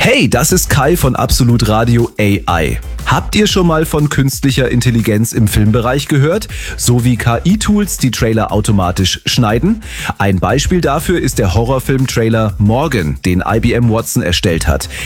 Hey, das ist Kai von Absolut Radio AI. Habt ihr schon mal von künstlicher Intelligenz im Filmbereich gehört? So wie KI-Tools die Trailer automatisch schneiden? Ein Beispiel dafür ist der Horrorfilm-Trailer Morgan, den IBM Watson erstellt hat.